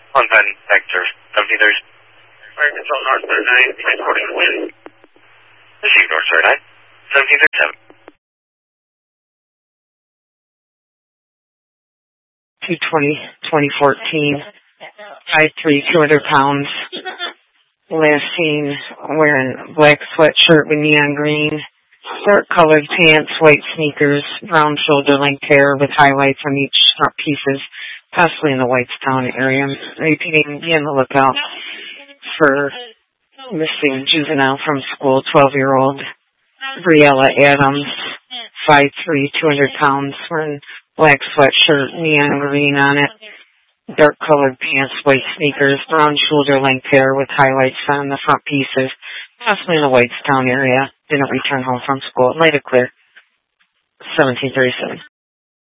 1 Penn, Vector, 1730. Fire Control North 39, transporting the wind. Receive North 39, 1737. 2/20/2014, 5'3", 200 pounds. Last seen wearing black sweatshirt with neon green, dark colored pants, white sneakers, brown shoulder length hair with highlights on each front pieces, possibly in the Whitestown area. Repeating, be on the lookout for missing juvenile from school, 12-year-old Briella Adams, 5'3", 200 pounds, wearing black sweatshirt, neon green on it, dark colored pants, white sneakers, brown shoulder length hair with highlights on the front pieces, possibly in the Whitestown area. Didn't return home from school. Light of clear. 1737.